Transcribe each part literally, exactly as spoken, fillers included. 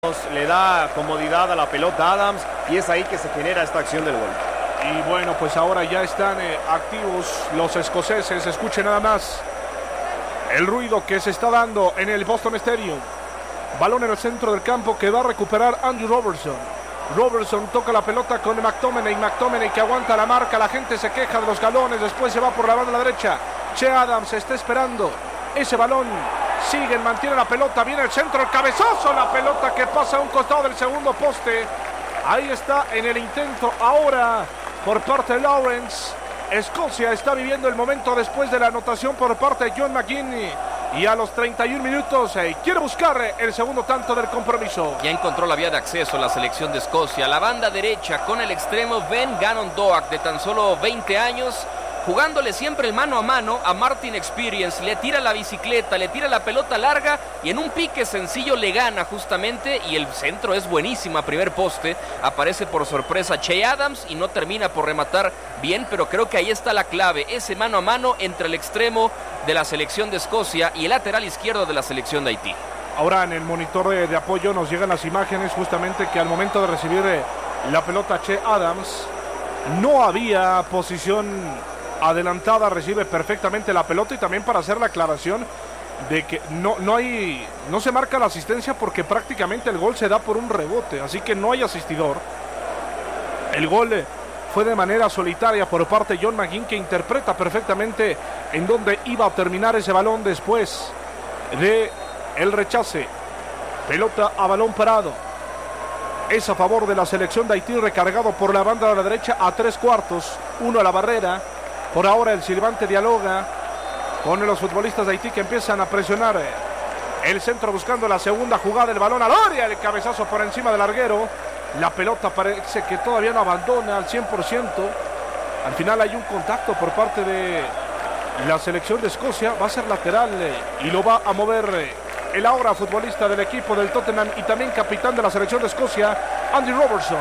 Le da comodidad a la pelota Adams y es ahí que se genera esta acción del gol. Y bueno, pues ahora ya están eh, activos los escoceses. Escuchen nada más el ruido que se está dando en el Boston Stadium. Balón en el centro del campo que va a recuperar Andrew Robertson. Robertson toca la pelota con McTominay. McTominay que aguanta la marca. La gente se queja de los galones. Después se va por la banda de la derecha. Che Adams está esperando ese balón. Siguen, mantiene la pelota, viene el centro, el cabezazo, la pelota que pasa a un costado del segundo poste. Ahí está en el intento ahora por parte de Lawrence. Escocia está viviendo el momento después de la anotación por parte de John McGinn. Y a los treinta y un minutos eh, quiere buscar el segundo tanto del compromiso. Ya encontró la vía de acceso la selección de Escocia. La banda derecha con el extremo Ben Gannon Doak, de tan solo veinte años. Jugándole siempre el mano a mano a Martin Experience, le tira la bicicleta, le tira la pelota larga y en un pique sencillo le gana justamente y el centro es buenísimo a primer poste, aparece por sorpresa Che Adams y no termina por rematar bien, pero creo que ahí está la clave, ese mano a mano entre el extremo de la selección de Escocia y el lateral izquierdo de la selección de Haití. Ahora en el monitor de, de apoyo nos llegan las imágenes justamente que al momento de recibir eh, la pelota Che Adams no había posición adelantada, recibe perfectamente la pelota y también para hacer la aclaración de que no, no hay, no se marca la asistencia porque prácticamente el gol se da por un rebote, así que no hay asistidor. El gol fue de manera solitaria por parte de John McGinn, que interpreta perfectamente en dónde iba a terminar ese balón después de el rechace. Pelota a balón parado. Es a favor de la selección de Haití, recargado por la banda de la derecha a tres cuartos, uno a la barrera. Por ahora el silbante dialoga con los futbolistas de Haití que empiezan a presionar el centro buscando la segunda jugada, el balón al área, el cabezazo por encima del larguero. La pelota parece que todavía no abandona al cien por ciento. Al final hay un contacto por parte de la selección de Escocia, va a ser lateral y lo va a mover el ahora futbolista del equipo del Tottenham y también capitán de la selección de Escocia, Andy Robertson.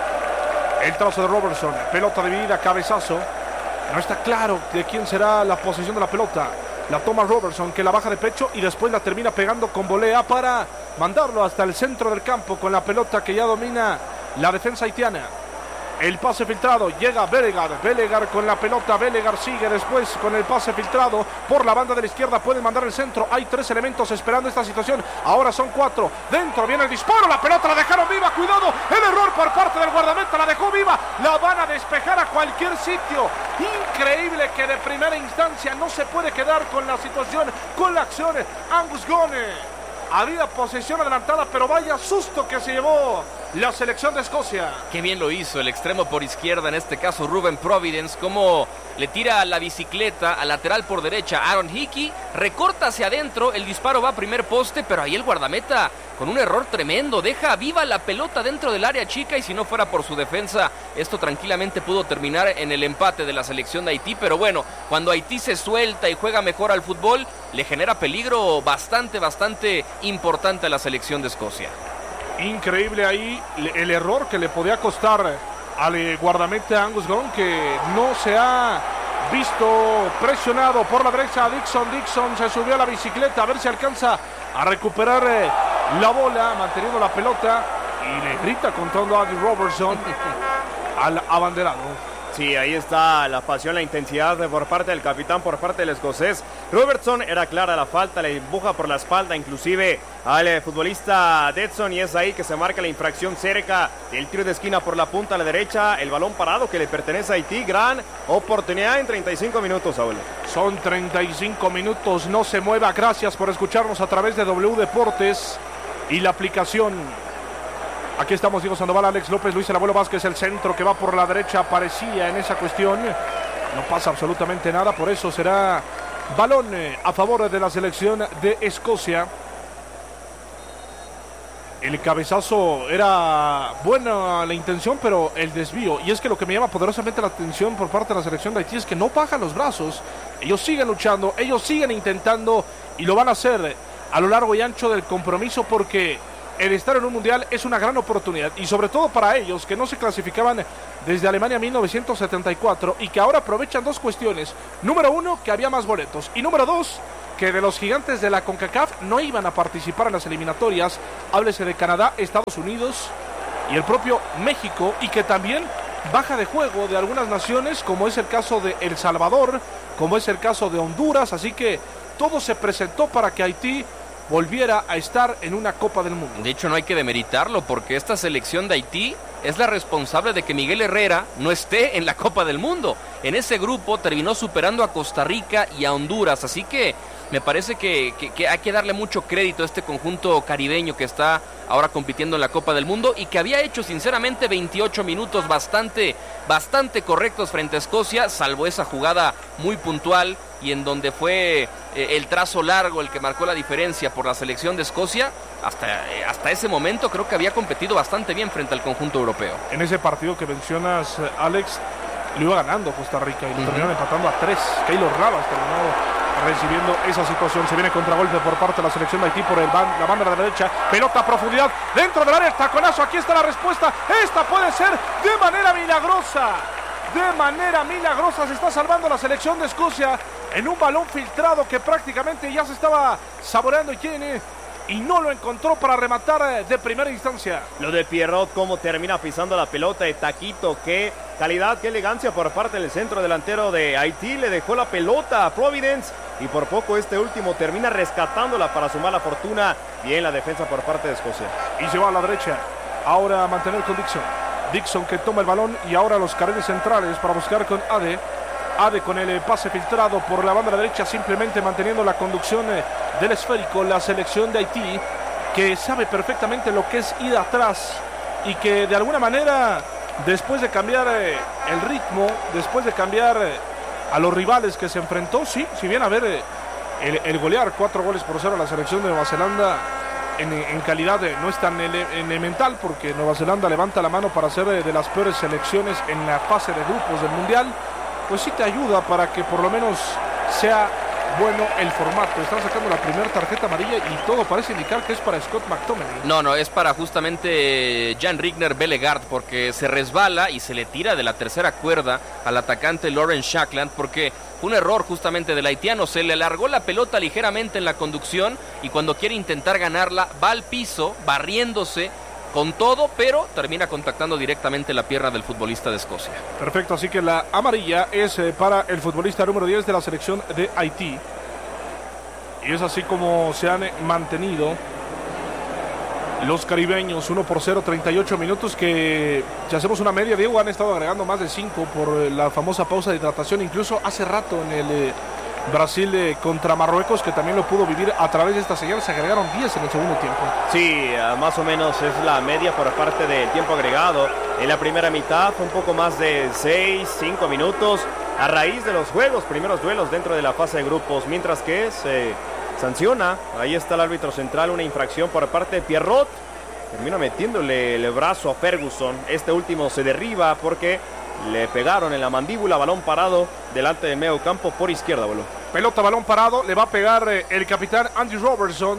El trazo de Robertson, pelota dividida, cabezazo. No está claro de quién será la posesión de la pelota. La toma Robertson, que la baja de pecho y después la termina pegando con volea para mandarlo hasta el centro del campo con la pelota que ya domina la defensa haitiana. El pase filtrado, llega Belegar, Belegar con la pelota, Belegar sigue después con el pase filtrado por la banda de la izquierda, pueden mandar el centro, hay tres elementos esperando esta situación, ahora son cuatro, dentro viene el disparo, la pelota la dejaron viva, cuidado, el error por parte del guardameta, la dejó viva, la van a despejar a cualquier sitio, increíble que de primera instancia no se puede quedar con la situación, con la acción, Angus Gone. Había posesión adelantada, pero vaya susto que se llevó la selección de Escocia. Qué bien lo hizo el extremo por izquierda, en este caso Ruben Providence, como le tira la bicicleta al lateral por derecha Aaron Hickey, recorta hacia adentro, el disparo va a primer poste, pero ahí el guardameta con un error tremendo, deja viva la pelota dentro del área chica y si no fuera por su defensa, esto tranquilamente pudo terminar en el empate de la selección de Haití, pero bueno, cuando Haití se suelta y juega mejor al fútbol, le genera peligro bastante, bastante importante a la selección de Escocia. Increíble ahí el error que le podía costar al guardameta Angus Gone, que no se ha visto presionado por la derecha. Dixon, Dixon se subió a la bicicleta a ver si alcanza a recuperar eh, la bola, manteniendo la pelota y le grita contando a Andy Robertson al abanderado. Sí, ahí está la pasión, la intensidad por parte del capitán, por parte del escocés. Robertson, era clara la falta, le empuja por la espalda inclusive al futbolista Detson y es ahí que se marca la infracción cerca del tiro de esquina por la punta a la derecha. El balón parado que le pertenece a Haití, gran oportunidad en treinta y cinco minutos, Saúl. Son treinta y cinco minutos, no se mueva, gracias por escucharnos a través de W Deportes y la aplicación. Aquí estamos, Diego Sandoval, Alex López, Luis el Abuelo Vázquez, el centro que va por la derecha, aparecía en esa cuestión, no pasa absolutamente nada, por eso será balón a favor de la selección de Escocia. El cabezazo era buena la intención, pero el desvío, y es que lo que me llama poderosamente la atención por parte de la selección de Haití es que no bajan los brazos, ellos siguen luchando, ellos siguen intentando y lo van a hacer a lo largo y ancho del compromiso porque el estar en un mundial es una gran oportunidad y sobre todo para ellos que no se clasificaban desde Alemania mil novecientos setenta y cuatro y que ahora aprovechan dos cuestiones. Número uno, que había más boletos y número dos, que de los gigantes de la CONCACAF no iban a participar en las eliminatorias, háblese de Canadá, Estados Unidos y el propio México, y que también baja de juego de algunas naciones, como es el caso de El Salvador, como es el caso de Honduras, así que todo se presentó para que Haití volviera a estar en una Copa del Mundo. De hecho, no hay que demeritarlo, porque esta selección de Haití es la responsable de que Miguel Herrera no esté en la Copa del Mundo. En ese grupo terminó superando a Costa Rica y a Honduras, así que me parece que, que, que hay que darle mucho crédito a este conjunto caribeño que está ahora compitiendo en la Copa del Mundo y que había hecho sinceramente veintiocho minutos bastante, bastante correctos frente a Escocia, salvo esa jugada muy puntual y en donde fue eh, el trazo largo el que marcó la diferencia por la selección de Escocia. Hasta, eh, hasta ese momento creo que había competido bastante bien frente al conjunto europeo. En ese partido que mencionas, Alex, lo iba ganando Costa Rica y lo uh-huh. terminaron empatando a tres. Keylor Navas terminó recibiendo esa situación. Se viene contragolpe por parte de la selección de Haití por el ban, la banda de la derecha, pelota a profundidad dentro del área, el taconazo, aquí está la respuesta, esta puede ser de manera milagrosa, de manera milagrosa se está salvando la selección de Escocia en un balón filtrado que prácticamente ya se estaba saboreando Jenny y no lo encontró para rematar de primera instancia. Lo de Pierrot, cómo termina pisando la pelota de taquito, qué calidad, qué elegancia por parte del centro delantero de Haití, le dejó la pelota a Providence y por poco este último termina rescatándola para su mala fortuna. Bien la defensa por parte de Escocia. Y se va a la derecha, ahora a mantener con Dixon. Dixon que toma el balón y ahora los carriles centrales para buscar con Ade. Ade con el pase filtrado por la banda de la derecha, simplemente manteniendo la conducción del esférico, la selección de Haití, que sabe perfectamente lo que es ir atrás y que de alguna manera, después de cambiar el ritmo, después de cambiar a los rivales que se enfrentó, sí, si bien a ver el, el golear cuatro goles por cero a la selección de Nueva Zelanda, en, en calidad no es tan ele, elemental, porque Nueva Zelanda levanta la mano para ser de las peores selecciones en la fase de grupos del Mundial, pues sí te ayuda para que por lo menos sea bueno el formato. Están sacando la primera tarjeta amarilla y todo parece indicar que es para Scott McTominay. No, no, es para justamente Jan Rigner Bellegarde, porque se resbala y se le tira de la tercera cuerda al atacante Lawrence Shakland, porque fue un error justamente del haitiano, se le alargó la pelota ligeramente en la conducción y cuando quiere intentar ganarla va al piso, barriéndose con todo, pero termina contactando directamente la pierna del futbolista de Escocia. Perfecto, así que la amarilla es eh, para el futbolista número diez de la selección de Haití. Y es así como se han mantenido los caribeños, uno por cero, treinta y ocho minutos, que si hacemos una media, Diego, han estado agregando más de cinco por la famosa pausa de hidratación, incluso hace rato en el eh, Brasil eh, contra Marruecos, que también lo pudo vivir a través de esta señal, se agregaron diez en el segundo tiempo. Sí, más o menos es la media por parte del tiempo agregado. En la primera mitad fue un poco más de seis, cinco minutos a raíz de los juegos, primeros duelos dentro de la fase de grupos, mientras que se sanciona, ahí está el árbitro central, una infracción por parte de Pierrot, termina metiéndole el brazo a Ferguson, este último se derriba porque le pegaron en la mandíbula, balón parado delante del medio campo por izquierda, boludo. Pelota, balón parado, le va a pegar eh, el capitán Andy Robertson.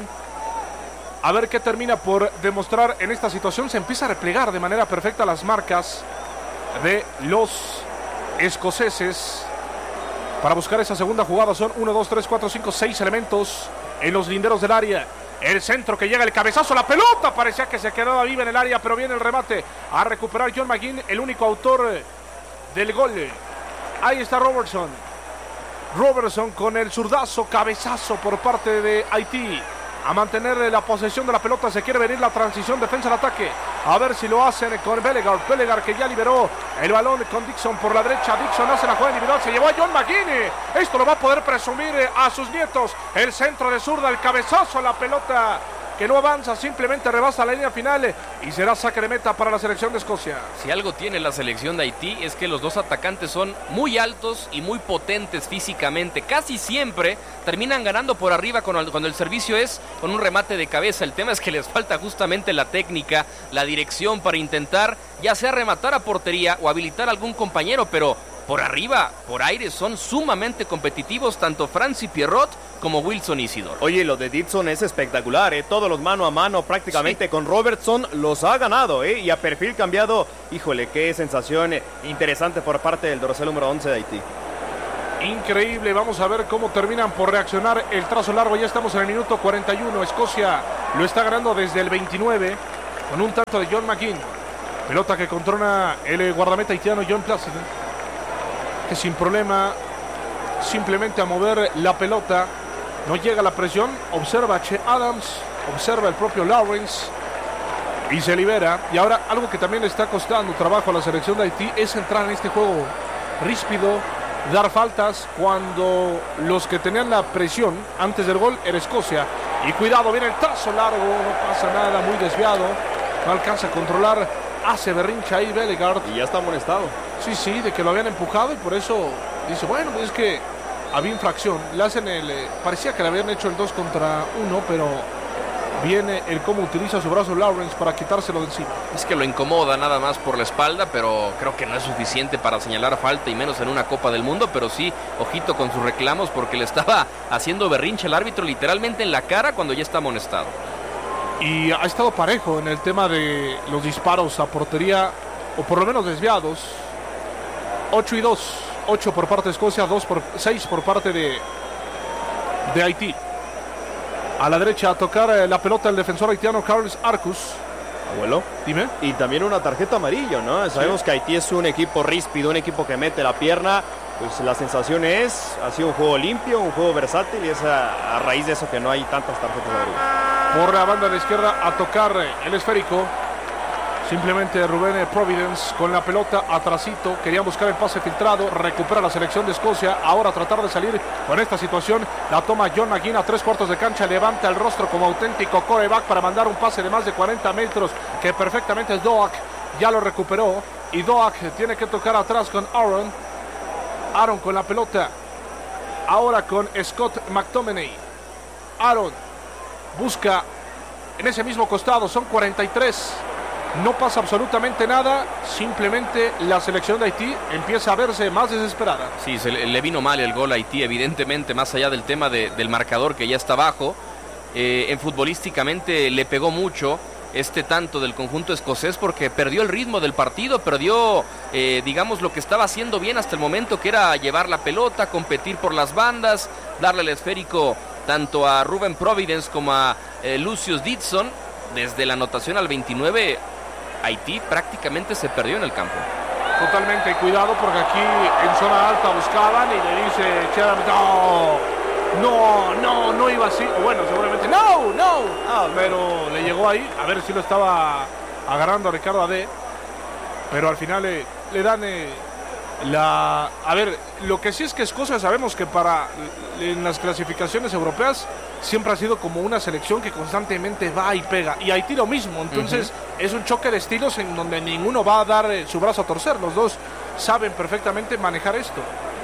A ver qué termina por demostrar en esta situación. Se empieza a replegar de manera perfecta las marcas de los escoceses para buscar esa segunda jugada. Son uno, dos, tres, cuatro, cinco, seis elementos en los linderos del área. El centro que llega, el cabezazo, la pelota parecía que se quedaba viva en el área, pero viene el remate a recuperar John McGinn, el único autor del gol. Ahí está Robertson. Robertson con el zurdazo, cabezazo por parte de Haití. A mantener la posesión de la pelota, se quiere venir la transición, defensa al ataque. A ver si lo hacen con Bellegarde. Bellegarde que ya liberó el balón con Dixon por la derecha. Dixon hace la jugada individual, se llevó a John McGinn. Esto lo va a poder presumir a sus nietos. El centro de zurda, el cabezazo, la pelota que no avanza, simplemente rebasa la línea final y será saque de meta para la selección de Escocia. Si algo tiene la selección de Haití es que los dos atacantes son muy altos y muy potentes físicamente. Casi siempre terminan ganando por arriba cuando el, cuando el servicio es con un remate de cabeza. El tema es que les falta justamente la técnica, la dirección para intentar ya sea rematar a portería o habilitar a algún compañero, pero por arriba, por aire, son sumamente competitivos tanto Francis Pierrot como Wilson Isidore. Oye, lo de Dixon es espectacular, ¿eh? Todos los mano a mano prácticamente sí. Con Robertson los ha ganado, ¿eh? Y a perfil cambiado, híjole, qué sensación interesante por parte del dorsal número once de Haití. Increíble, vamos a ver cómo terminan por reaccionar el trazo largo. Ya estamos en el minuto cuarenta y uno. Escocia lo está ganando desde el veintinueve con un tanto de John McGinn. Pelota que controla el guardameta haitiano John Plácido, que sin problema simplemente a mover la pelota. No llega la presión. Observa Che Adams, observa el propio Lawrence y se libera. Y ahora algo que también le está costando trabajo a la selección de Haití es entrar en este juego ríspido, dar faltas cuando los que tenían la presión antes del gol era Escocia. Y cuidado, viene el trazo largo, no pasa nada, muy desviado, no alcanza a controlar, hace berrinche ahí Bellegarde. Y ya está amonestado. Sí, sí, de que lo habían empujado y por eso dice, bueno, pues es que había infracción. Le hacen el, eh, parecía que le habían hecho el dos contra uno, pero viene el cómo utiliza su brazo Lawrence para quitárselo de encima. Es que lo incomoda nada más por la espalda, pero creo que no es suficiente para señalar falta y menos en una Copa del Mundo, pero sí, ojito con sus reclamos porque le estaba haciendo berrinche al árbitro literalmente en la cara cuando ya está amonestado. Y ha estado parejo en el tema de los disparos a portería, o por lo menos desviados. ocho y dos, ocho por parte de Escocia, dos por, seis por parte de, de Haití. A la derecha a tocar eh, la pelota el defensor haitiano Carlos Arcus. Abuelo. Dime. Y también una tarjeta amarilla, ¿no? Sabemos sí. que Haití es un equipo ríspido, un equipo que mete la pierna. Pues la sensación es, ha sido un juego limpio, un juego versátil y es a, a raíz de eso que no hay tantas tarjetas amarillas. Por la banda de la izquierda a tocar el esférico. Simplemente Rubén Providence con la pelota atrasito. Querían buscar el pase filtrado. Recupera la selección de Escocia. Ahora tratar de salir con esta situación. La toma John McGinn a tres cuartos de cancha. Levanta el rostro como auténtico quarterback para mandar un pase de más de cuarenta metros. Que perfectamente Doak ya lo recuperó. Y Doak tiene que tocar atrás con Aaron. Aaron con la pelota. Ahora con Scott McTominay. Aaron busca en ese mismo costado. Son cuarenta y tres. No pasa absolutamente nada, simplemente la selección de Haití empieza a verse más desesperada. Sí, se le, le vino mal el gol a Haití, evidentemente, más allá del tema de, del marcador que ya está bajo. Eh, en futbolísticamente le pegó mucho este tanto del conjunto escocés porque perdió el ritmo del partido, perdió, eh, digamos, lo que estaba haciendo bien hasta el momento, que era llevar la pelota, competir por las bandas, darle el esférico tanto a Ruben Providence como a eh, Lucius Dixon. Desde la anotación al veintinueve, Haití prácticamente se perdió en el campo. Totalmente, cuidado porque aquí en zona alta buscaban y le dice Chedam, no, no, no, no iba así. O bueno, seguramente, no, no, ah, pero le llegó ahí, a ver si lo estaba agarrando a Ricardo Ade, pero al final le, le dan eh, la... A ver, lo que sí es que Escocia sabemos que para en las clasificaciones europeas siempre ha sido como una selección que constantemente va y pega. Y Haití lo mismo. Entonces uh-huh. es un choque de estilos en donde ninguno va a dar eh, su brazo a torcer. Los dos saben perfectamente manejar esto.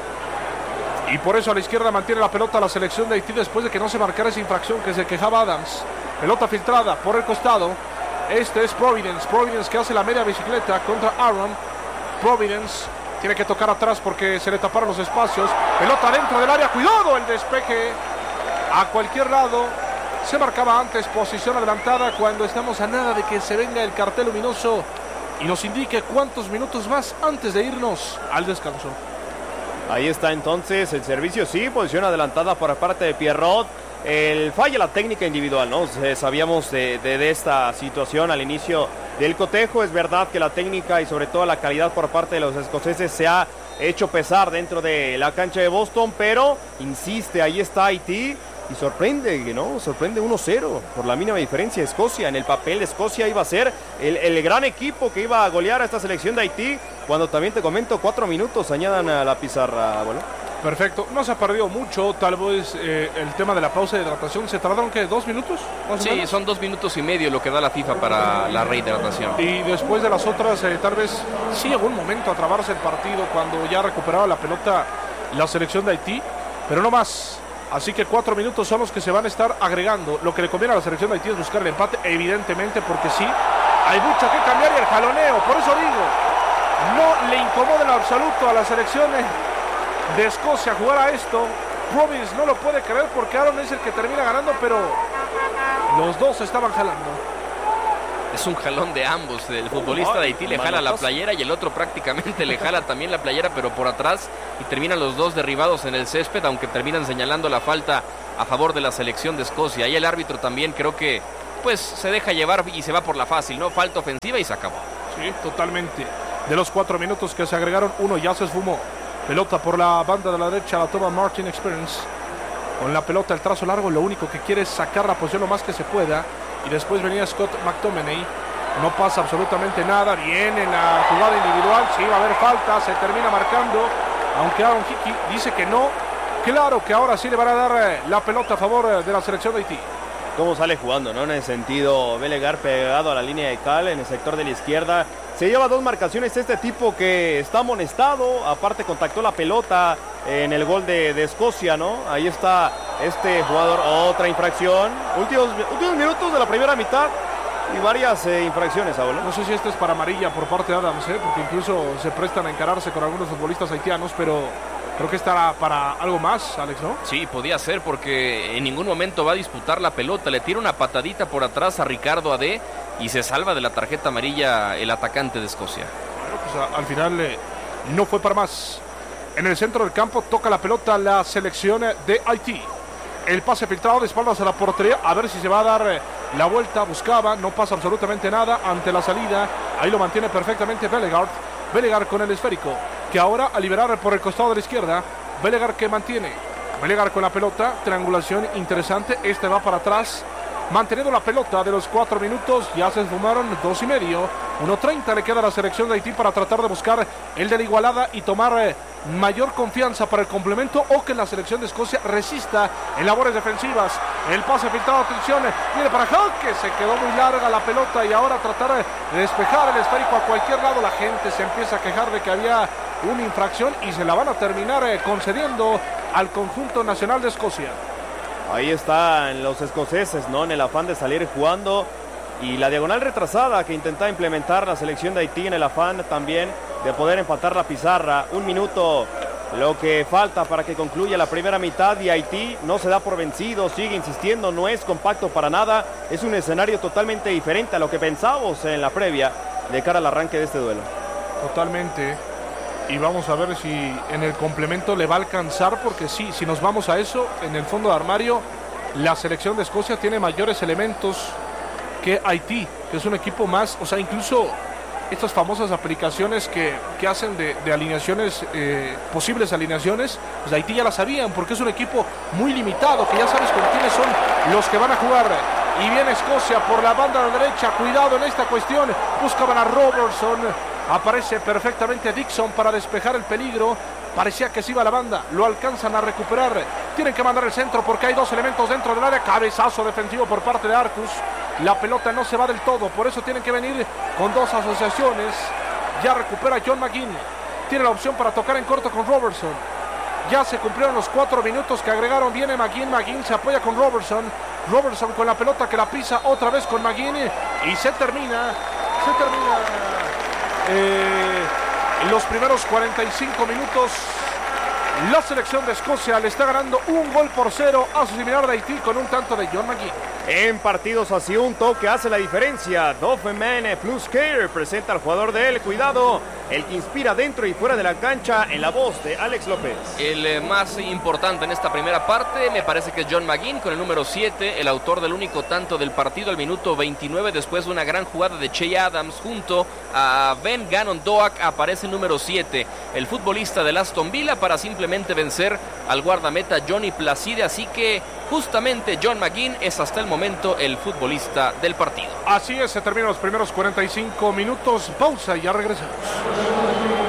Y por eso a la izquierda mantiene la pelota la selección de Haití después de que no se marcara esa infracción que se quejaba Adams. Pelota filtrada por el costado. Este es Providence. Providence que hace la media bicicleta contra Aaron. Providence tiene que tocar atrás porque se le taparon los espacios. Pelota dentro del área. Cuidado el despeje. A cualquier lado, se marcaba antes posición adelantada cuando estamos a nada de que se venga el cartel luminoso y nos indique cuántos minutos más antes de irnos al descanso. Ahí está entonces el servicio, sí, posición adelantada por parte de Pierrot. El falla la técnica individual, ¿no? Sabíamos de, de, de esta situación al inicio del cotejo. Es verdad que la técnica y sobre todo la calidad por parte de los escoceses se ha hecho pesar dentro de la cancha de Boston, pero insiste, ahí está Haití. Y sorprende, ¿no? Sorprende uno cero por la mínima diferencia de Escocia. En el papel de Escocia iba a ser el, el gran equipo que iba a golear a esta selección de Haití. Cuando también te comento, cuatro minutos añadan a la pizarra, bueno. Perfecto, no se ha perdido mucho, tal vez eh, el tema de la pausa de hidratación. ¿Se tardaron qué? ¿Dos minutos? Más sí, menos? Son dos minutos y medio lo que da la FIFA para la rehidratación. Y después de las otras, eh, tal vez sí llegó un momento a trabarse el partido cuando ya recuperaba la pelota la selección de Haití, pero no más. Así que cuatro minutos son los que se van a estar agregando. Lo que le conviene a la selección de Haití es buscar el empate, evidentemente, porque sí, hay mucho que cambiar y el jaloneo. Por eso digo, no le incomoda en absoluto a la selección de Escocia jugar a esto. Providence no lo puede creer porque Aaron es el que termina ganando, pero los dos estaban jalando. Es un jalón de ambos. El futbolista de Haití le jala la playera y el otro prácticamente le jala también la playera, pero por atrás, y terminan los dos derribados en el césped, aunque terminan señalando la falta a favor de la selección de Escocia. Y el árbitro también creo que pues se deja llevar y se va por la fácil, ¿no? Falta ofensiva y se acabó. Sí, totalmente. De los cuatro minutos que se agregaron, uno ya se esfumó. Pelota por la banda de la derecha, la toma Martin Experience. Con la pelota, el trazo largo, lo único que quiere es sacar la posición lo más que se pueda. Y después venía Scott McTominay. No pasa absolutamente nada. Viene la jugada individual. Sí, va a haber falta. Se termina marcando. Aunque Aaron Hickey dice que no. Claro que ahora sí le van a dar la pelota a favor de la selección de Haití. Cómo sale jugando, ¿no? En el sentido, Belegar pegado a la línea de cal en el sector de la izquierda. Se lleva dos marcaciones este tipo que está amonestado. Aparte contactó la pelota en el gol de, de Escocia, ¿no? Ahí está este jugador. Otra infracción. Últimos, últimos minutos de la primera mitad y varias eh, infracciones, Saúl. No sé si esto es para amarilla por parte de Adams, ¿eh? Porque incluso se prestan a encararse con algunos futbolistas haitianos, pero creo que estará para algo más, Alex, ¿no? Sí, podía ser, porque en ningún momento va a disputar la pelota. Le tira una patadita por atrás a Ricardo Adé y se salva de la tarjeta amarilla el atacante de Escocia. Bueno, pues a, al final eh, no fue para más. En el centro del campo toca la pelota la selección de Haití. El pase filtrado de espaldas a la portería, a ver si se va a dar eh, la vuelta. Buscaba, no pasa absolutamente nada ante la salida. Ahí lo mantiene perfectamente Belegar. Belegar con el esférico, que ahora a liberar por el costado de la izquierda. Belegar que mantiene. Belegar con la pelota, triangulación interesante. Este va para atrás, manteniendo la pelota de los cuatro minutos. Ya se esfumaron dos y medio. uno treinta le queda a la selección de Haití para tratar de buscar el de la igualada y tomar eh, mayor confianza para el complemento, o que la selección de Escocia resista en labores defensivas. El pase filtrado, atención, viene para Hawke, se quedó muy larga la pelota y ahora tratar de despejar el esférico a cualquier lado. La gente se empieza a quejar de que había una infracción y se la van a terminar eh, concediendo al conjunto nacional de Escocia. Ahí están los escoceses, ¿no? En el afán de salir jugando. Y la diagonal retrasada que intenta implementar la selección de Haití en el afán también de poder empatar la pizarra. Un minuto lo que falta para que concluya la primera mitad, y Haití no se da por vencido, sigue insistiendo, no es compacto para nada. Es un escenario totalmente diferente a lo que pensábamos en la previa de cara al arranque de este duelo. Totalmente. Y vamos a ver si en el complemento le va a alcanzar, porque sí, si nos vamos a eso, en el fondo de armario, la selección de Escocia tiene mayores elementos que Haití, que es un equipo más, o sea, incluso estas famosas aplicaciones que, que hacen de, de alineaciones, eh, posibles alineaciones, pues Haití ya la sabían, porque es un equipo muy limitado, que ya sabes con quiénes son los que van a jugar. Y viene Escocia por la banda de la derecha, cuidado en esta cuestión, buscaban a Robertson, aparece perfectamente Dixon para despejar el peligro. Parecía que se iba a la banda, lo alcanzan a recuperar. Tienen que mandar el centro porque hay dos elementos dentro del área. Cabezazo defensivo por parte de Arcus. La pelota no se va del todo, por eso tienen que venir con dos asociaciones. Ya recupera John McGinn. Tiene la opción para tocar en corto con Robertson. Ya se cumplieron los cuatro minutos que agregaron. Viene McGinn, McGinn se apoya con Robertson. Robertson con la pelota que la pisa otra vez con McGinn. Y se termina, se termina... Eh, en los primeros cuarenta y cinco minutos, la selección de Escocia le está ganando un gol por cero a su similar de Haití con un tanto de John McGinn. En partidos así, un toque hace la diferencia. Doffman plus Care presenta al jugador de él. Cuidado, el que inspira dentro y fuera de la cancha, en la voz de Alex López. El eh, más importante en esta primera parte me parece que es John McGinn con el número siete, el autor del único tanto del partido al minuto veintinueve, después de una gran jugada de Che Adams junto a Ben Gannon Doak. Aparece el número siete, el futbolista del Aston Villa, para simplemente vencer al guardameta Johnny Placide. Así que justamente John McGinn es hasta el momento el futbolista del partido. Así es, se terminan los primeros cuarenta y cinco minutos. Pausa y ya regresamos.